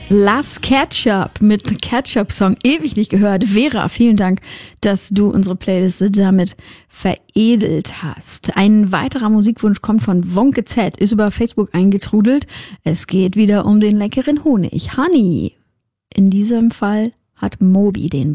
Last Ketchup mit Ketchup-Song. Ewig nicht gehört. Vera, vielen Dank, dass du unsere Playliste damit veredelt hast. Ein weiterer Musikwunsch kommt von Wonke Z, ist über Facebook eingetrudelt. Es geht wieder um den leckeren Honig. Honey. In diesem Fall hat Moby den